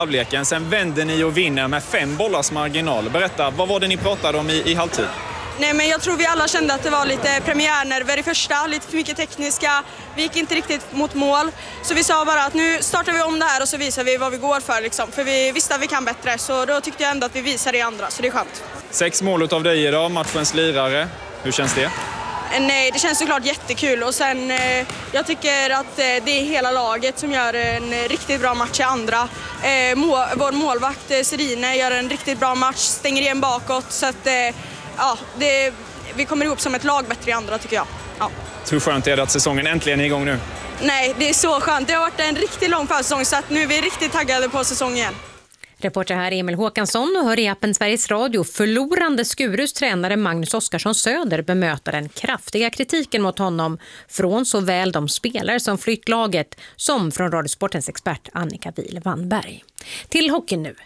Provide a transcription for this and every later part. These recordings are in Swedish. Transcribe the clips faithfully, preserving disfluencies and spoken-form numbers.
halvleken. Sen vänder ni och vinner med fem bollars marginal. Berätta, vad var det ni pratade om i, i halvtid? Nej, men jag tror vi alla kände att det var lite premiärnerver i första, lite för mycket tekniska. Vi gick inte riktigt mot mål. Så vi sa bara att nu startar vi om det här och så visar vi vad vi går för. Liksom. För vi visste att vi kan bättre, så då tyckte jag ändå att vi visade i andra, så det är skönt. Sex mål av dig idag, matchens lirare. Hur känns det? Nej, det känns såklart jättekul. Och sen, eh, jag tycker att eh, det är hela laget som gör en eh, riktigt bra match i andra. Eh, må, vår målvakt eh, Serine gör en riktigt bra match, stänger igen bakåt. Så att, eh, ja, det, vi kommer ihop som ett lag bättre i andra, tycker jag. Ja. Hur skönt är det att säsongen äntligen är igång nu? Nej, det är så skönt. Det har varit en riktigt lång försäsong, så att nu är vi riktigt taggade på säsongen. Reporter här Emil Håkansson, och hör i appen Sveriges Radio. Förlorande Skurus tränare Magnus Oskarsson Söder bemöter den kraftiga kritiken mot honom från såväl de spelare som flyttlaget som från Radiosportens expert Annika Wihl-Wannberg. Till hockeyn nu.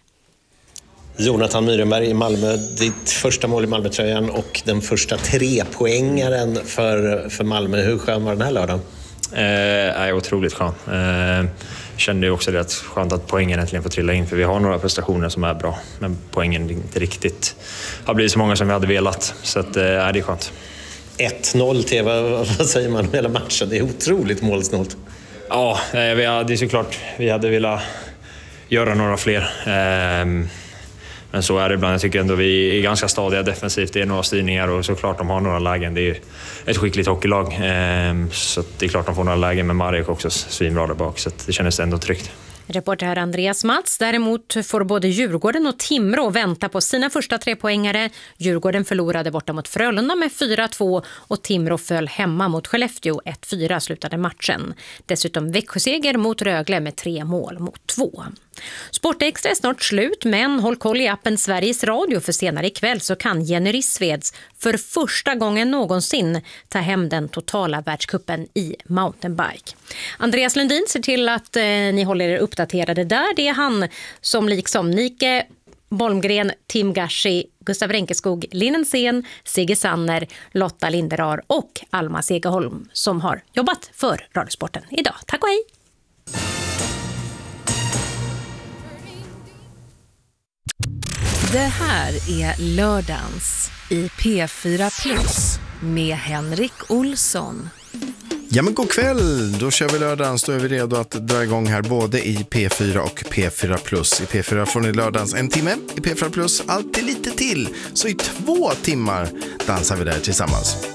Jonathan Myrenberg i Malmö, ditt första mål i Malmötröjan och den första trepoängaren för, för Malmö. Hur skön var den här lördagen? Eh, är otroligt skön. Eh, kände ju också det att skönt att poängen äntligen får trilla in, för vi har några prestationer som är bra, men poängen inte riktigt har blivit så många som vi hade velat, så att, eh, det är skönt. ett noll till, vad, vad säger man om hela matchen? Det är otroligt målsnålt. Ja, eh, vi hade såklart vi hade velat göra några fler. Eh, Men så är det ibland. Jag tycker ändå vi är ganska stadiga defensivt. Det är några styrningar och såklart de har några lägen. Det är ett skickligt hockeylag. Så det är klart de får några lägen, med Marek också svinbra där bak. Så det känns ändå tryggt. Reporter här Andreas Mats. Däremot får både Djurgården och Timrå vänta på sina första tre poängare. Djurgården förlorade borta mot Frölunda med fyra två och Timrå föll hemma mot Skellefteå. ett fyra slutade matchen. Dessutom Växjöseger mot Rögle med tre mål mot två. Sportextra är snart slut, men håll koll i appen Sveriges Radio, för senare ikväll så kan Jenny Rissveds för första gången någonsin ta hem den totala världscupen i mountainbike. Andreas Lundin ser till att eh, ni håller er uppdaterade där. Det är han som liksom Nike Bolmgren, Tim Gashi, Gustav Renkeskog, Linnen Sen, Sigge Sanner, Lotta Linderar och Alma Segerholm som har jobbat för Radiosporten idag. Tack och hej! Det här är Lördagens i P fyra Plus med Henrik Olsson. Ja, men god kväll, då kör vi lördagens. Då är vi redo att dra igång här både i P fyra och P fyra Plus. I P fyra får ni lördagens en timme, i P fyra Plus alltid lite till. Så i två timmar dansar vi där tillsammans.